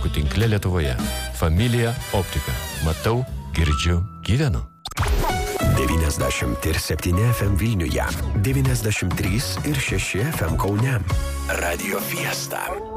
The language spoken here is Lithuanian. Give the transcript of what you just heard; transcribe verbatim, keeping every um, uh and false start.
optikų tinkle Lietuvoje. Familija optika. Matau, girdžiu, gyvenu. devyniasdešimt septyni F M Vilniuje, devyniasdešimt trys ir šeši F M Kaune. Radio Fiesta.